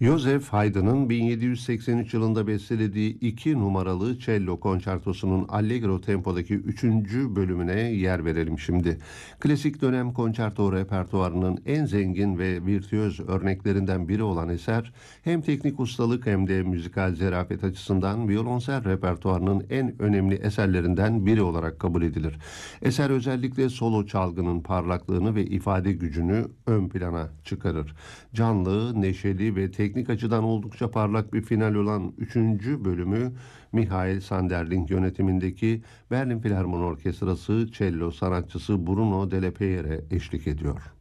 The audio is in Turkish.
Joseph Haydn'ın 1783 yılında bestelediği 2 numaralı cello konçertosunun allegro tempodaki 3. bölümüne yer verelim şimdi. Klasik dönem konçerto repertuarının en zengin ve virtüöz örneklerinden biri olan eser, hem teknik ustalık hem de müzikal zarafet açısından violonsel repertuarının en önemli eserlerinden biri olarak kabul edilir. Eser özellikle solo çalgının parlaklığını ve ifade gücünü ön plana çıkarır. Canlı, neşeli ve teknik açıdan oldukça parlak bir final olan 3. bölümü Michael Sanderling yönetimindeki Berlin Filarmoni Orkestrası cello sanatçısı Bruno Delaperre eşlik ediyor.